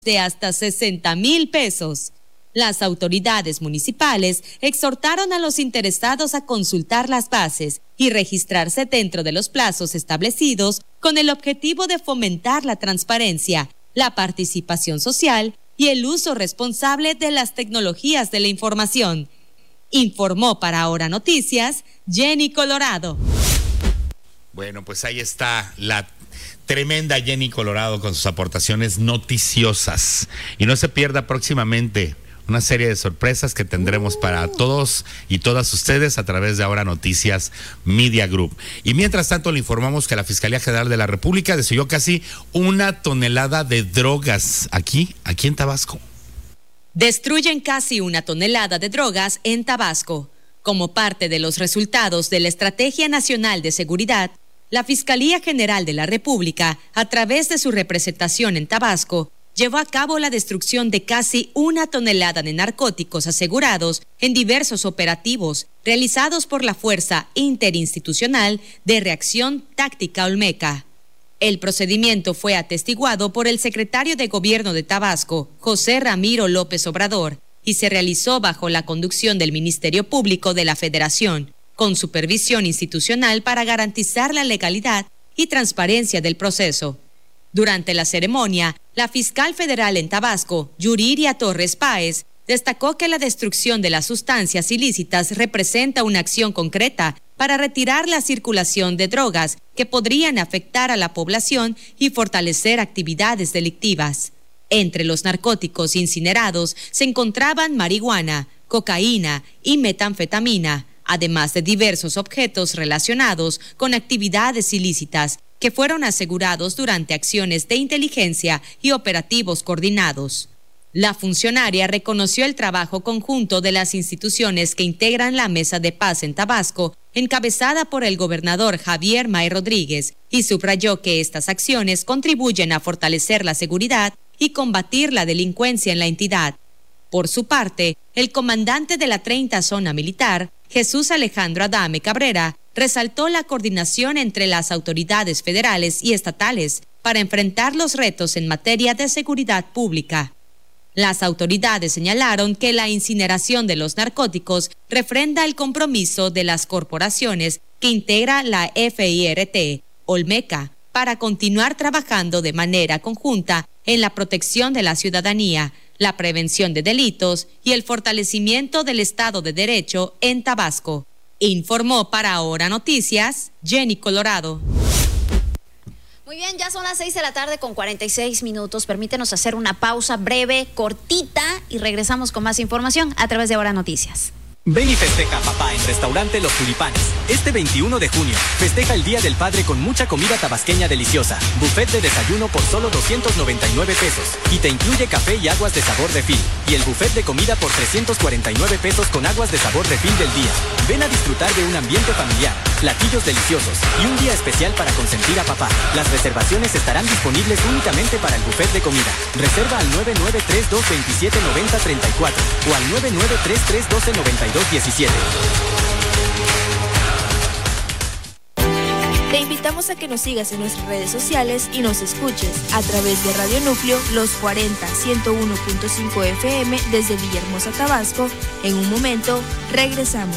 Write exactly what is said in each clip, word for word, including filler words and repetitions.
de hasta sesenta mil pesos. Las autoridades municipales exhortaron a los interesados a consultar las bases y registrarse dentro de los plazos establecidos con el objetivo de fomentar la transparencia, la participación social y el uso responsable de las tecnologías de la información. Informó para Ahora Noticias, Jenny Colorado. Bueno, pues ahí está la tremenda Jenny Colorado con sus aportaciones noticiosas. Y no se pierda próximamente una serie de sorpresas que tendremos para todos y todas ustedes a través de Ahora Noticias Media Group. Y mientras tanto le informamos que la Fiscalía General de la República desoyó casi una tonelada de drogas aquí, aquí en Tabasco. Destruyen casi una tonelada de drogas en Tabasco. Como parte de los resultados de la Estrategia Nacional de Seguridad, la Fiscalía General de la República, a través de su representación en Tabasco, llevó a cabo la destrucción de casi una tonelada de narcóticos asegurados en diversos operativos realizados por la Fuerza Interinstitucional de Reacción Táctica Olmeca. El procedimiento fue atestiguado por el secretario de Gobierno de Tabasco, José Ramiro López Obrador, y se realizó bajo la conducción del Ministerio Público de la Federación, con supervisión institucional para garantizar la legalidad y transparencia del proceso. Durante la ceremonia, la fiscal federal en Tabasco, Yuriria Torres Páez, destacó que la destrucción de las sustancias ilícitas representa una acción concreta para retirar la circulación de drogas que podrían afectar a la población y fortalecer actividades delictivas. Entre los narcóticos incinerados se encontraban marihuana, cocaína y metanfetamina, además de diversos objetos relacionados con actividades ilícitas que fueron asegurados durante acciones de inteligencia y operativos coordinados. La funcionaria reconoció el trabajo conjunto de las instituciones que integran la Mesa de Paz en Tabasco, encabezada por el gobernador Javier May Rodríguez, y subrayó que estas acciones contribuyen a fortalecer la seguridad y combatir la delincuencia en la entidad. Por su parte, el comandante de la treinta Zona Militar, Jesús Alejandro Adame Cabrera, resaltó la coordinación entre las autoridades federales y estatales para enfrentar los retos en materia de seguridad pública. Las autoridades señalaron que la incineración de los narcóticos refrenda el compromiso de las corporaciones que integra la F I R T, Olmeca, para continuar trabajando de manera conjunta en la protección de la ciudadanía, la prevención de delitos y el fortalecimiento del Estado de Derecho en Tabasco. Informó para Ahora Noticias, Jenny Colorado. Muy bien, ya son las seis de la tarde con cuarenta y seis minutos. Permítenos hacer una pausa breve, cortita, y regresamos con más información a través de Ahora Noticias. Ven y festeja a papá en Restaurante Los Tulipanes. Este veintiuno de junio, festeja el Día del Padre con mucha comida tabasqueña deliciosa. Buffet de desayuno por solo doscientos noventa y nueve pesos. Y te incluye café y aguas de sabor refil. Y el buffet de comida por trescientos cuarenta y nueve pesos con aguas de sabor refil del día. Ven a disfrutar de un ambiente familiar, platillos deliciosos y un día especial para consentir a papá. Las reservaciones estarán disponibles únicamente para el buffet de comida. Reserva al nueve nueve tres dos dos siete nueve cero tres cuatro o al nueve nueve tres tres uno dos nueve dos diecisiete. Te invitamos a que nos sigas en nuestras redes sociales y nos escuches a través de Radio Núcleo Los cuarenta, ciento uno punto cinco F M desde Villahermosa, Tabasco. En un momento, regresamos.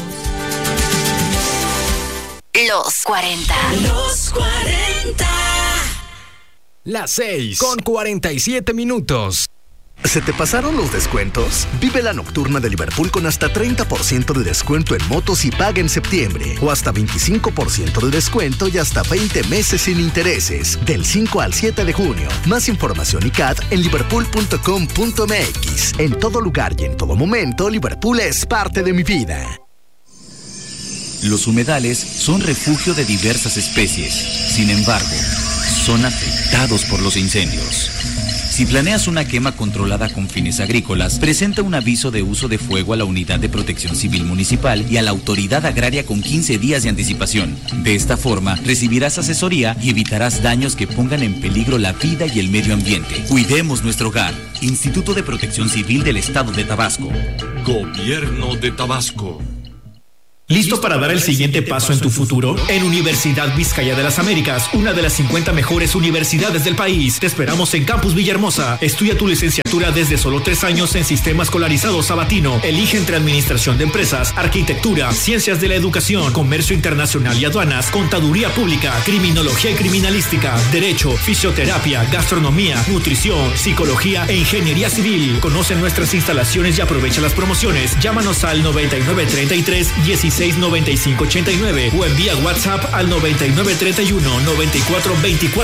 Los cuarenta. Los cuarenta. Las seis con cuarenta y siete minutos. ¿Se te pasaron los descuentos? Vive la nocturna de Liverpool con hasta treinta por ciento de descuento en motos y paga en septiembre. O hasta veinticinco por ciento de descuento y hasta veinte meses sin intereses. Del cinco al siete de junio. Más información y C A T en liverpool punto com punto m x. En todo lugar y en todo momento, Liverpool es parte de mi vida. Los humedales son refugio de diversas especies. Sin embargo, son afectados por los incendios. Si planeas una quema controlada con fines agrícolas, presenta un aviso de uso de fuego a la Unidad de Protección Civil Municipal y a la Autoridad Agraria con quince días de anticipación. De esta forma, recibirás asesoría y evitarás daños que pongan en peligro la vida y el medio ambiente. Cuidemos nuestro hogar. Instituto de Protección Civil del Estado de Tabasco. Gobierno de Tabasco. ¿Listo para dar el siguiente paso en tu futuro? En Universidad Vizcaya de las Américas, una de las cincuenta mejores universidades del país. Te esperamos en Campus Villahermosa. Estudia tu licenciatura desde solo tres años en Sistema Escolarizado Sabatino. Elige entre Administración de Empresas, Arquitectura, Ciencias de la Educación, Comercio Internacional y Aduanas, Contaduría Pública, Criminología y Criminalística, Derecho, Fisioterapia, Gastronomía, Nutrición, Psicología e Ingeniería Civil. Conoce nuestras instalaciones y aprovecha las promociones. Llámanos al noventa y nueve treinta y tres dieciséis noventa y cinco ochenta y nueve o envía WhatsApp al noventa y nueve treinta y uno noventa y cuatro veinticuatro